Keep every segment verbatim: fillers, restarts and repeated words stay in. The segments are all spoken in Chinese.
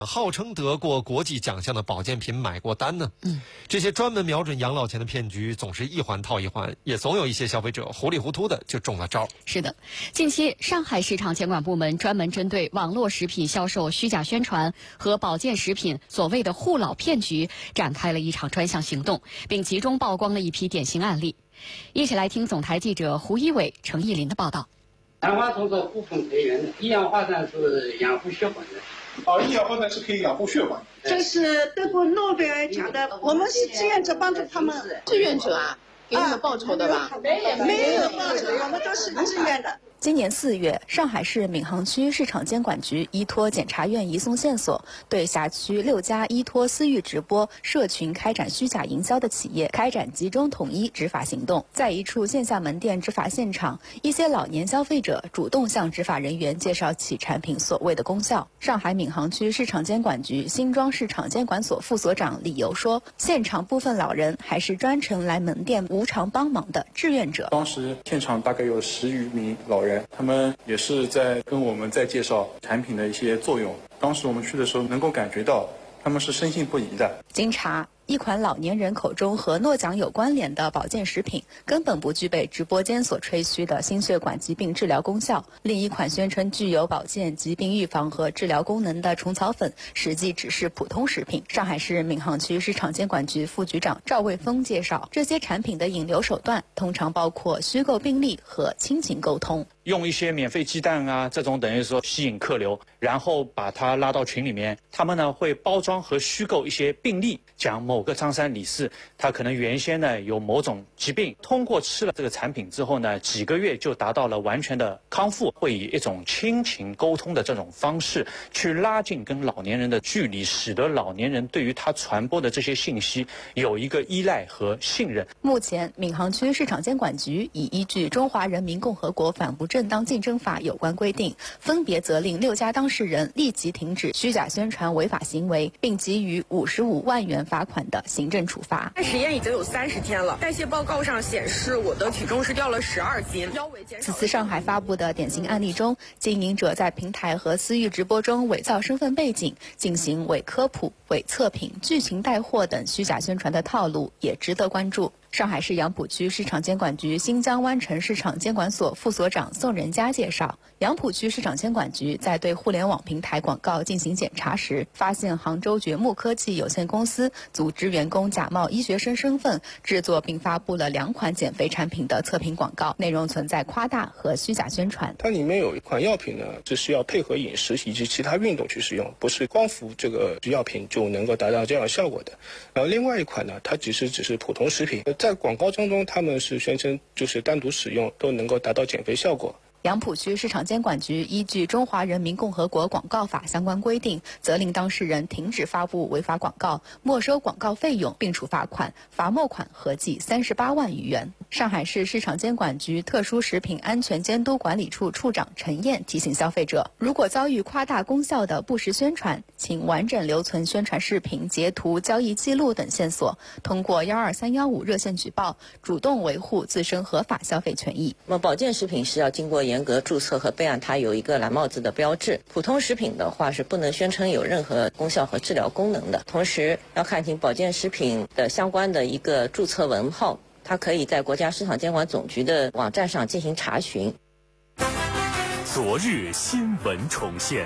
号称得过国际奖项的保健品买过单呢？ 嗯， 这些专门瞄准养老钱的骗局总是一环套一环，也总有一些消费者糊里糊涂的就中了招。 是的，近期上海市场监管部门专门针对网络食品销售虚假宣传和保健食品所谓的护老骗局展开了一场专项行动，并集中曝光了一批典型案例。一起来听总台记者胡一伟、程艺林的报道。 兰花虫是部分培源的，一氧化碳是养护血管的。 哦，一氧化碳是可以养护血管。 这是得过诺贝尔奖的，我们是志愿者帮助他们。 志愿者啊，给你们报酬的吧？ 没有没有报酬，我们都是自愿的。 今年四月，上海市闵行区市场监管局依托检察院移送线索，对辖区六家依托私域直播社群开展虚假营销的企业开展集中统一执法行动。在一处线下门店执法现场，一些老年消费者主动向执法人员介绍其产品所谓的功效。上海闵行区市场监管局新庄市场监管所副所长李游说，现场部分老人还是专程来门店无偿帮忙的志愿者。 当时现场大概有十余名老人。他们也是在跟我们在介绍产品的一些作用。当时我们去的时候，能够感觉到他们是深信不疑的。 经查，一款老年人口中和诺奖有关联的保健食品，根本不具备直播间所吹嘘的心血管疾病治疗功效；另一款宣称具有保健、疾病预防和治疗功能的虫草粉，实际只是普通食品。上海市闵行区市场监管局副局长赵卫峰介绍，这些产品的引流手段通常包括虚构病例和亲情沟通。 用一些免费鸡蛋啊，这种等于说吸引客流，然后把他拉到群里面。他们呢会包装和虚构一些病例，讲某个张三李四，他可能原先呢有某种疾病，通过吃了这个产品之后呢，几个月就达到了完全的康复。会以一种亲情沟通的这种方式去拉近跟老年人的距离，使得老年人对于他传播的这些信息有一个依赖和信任。 目前，闵行区市场监管局已依据《中华人民共和国反不正当竞争法》有关规定，分别责令六家当事人立即停止虚假宣传违法行为，并给予五十五万元罚款的行政处罚。 实验已经有三十天了，代谢报告上显示我的体重是掉了十二斤，腰围减少。 此次上海发布的典型案例中，经营者在平台和私域直播中伪造身份背景，进行伪科普、伪测评、剧情带货等虚假宣传的套路，也值得关注。上海市杨浦区市场监管局新疆湾城市场监管所副所长宋仁佳介绍，杨浦区市场监管局在对互联网平台广告进行检查时，发现杭州掘木科技有限公司组织员工假冒医学生身份，制作并发布了两款减肥产品的测评广告，内容存在夸大和虚假宣传。 它里面有一款药品呢，是需要配合饮食以及其他运动去使用，不是光服这个药品就能够达到这样效果的。然后另外一款呢，它其实只是普通食品。在广告当中，他们是宣称就是单独使用都能够达到减肥效果。 杨浦区市场监管局依据《中华人民共和国广告法》相关规定，责令当事人停止发布违法广告，没收广告费用，并处罚款，罚没款合计三十八万余元。上海市市场监管局特殊食品安全监督管理处处长陈燕提醒消费者，如果遭遇夸大功效的不实宣传，请完整留存宣传视频、截图、交易记录等线索，通过幺二三幺五热线举报，主动维护自身合法消费权益。 那么保健食品是要经过严格注册和备案，它有一个蓝帽子的标志。普通食品的话是不能宣称有任何功效和治疗功能的。同时要看清保健食品的相关的一个注册文号，它可以在国家市场监管总局的网站上进行查询。 昨日新闻重现，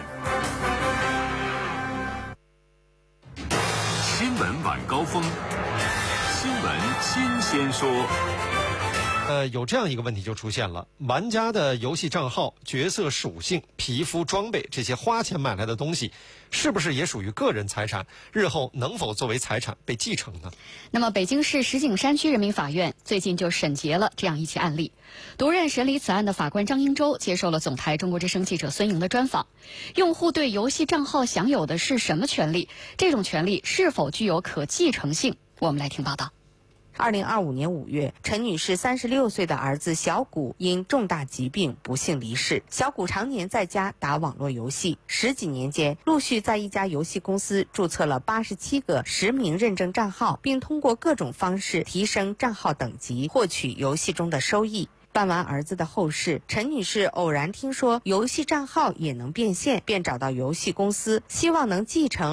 新闻晚高峰，新闻新鲜说。 呃，有这样一个问题就出现了：玩家的游戏账号、角色属性、皮肤、装备这些花钱买来的东西，是不是也属于个人财产？日后能否作为财产被继承呢？ 那么，北京市石景山区人民法院最近就审结了这样一起案例。独任审理此案的法官张英洲接受了总台中国之声记者孙莹的专访。用户对游戏账号享有的是什么权利？这种权利是否具有可继承性？我们来听报道。 二零二五年五月，陈女士三十六岁的儿子小谷因重大疾病不幸离世。小谷常年在家打网络游戏，十几年间陆续在一家游戏公司注册了八十七个实名认证账号，并通过各种方式提升账号等级，获取游戏中的收益。 办完儿子的后事，陈女士偶然听说游戏账号也能变现，便找到游戏公司，希望能继承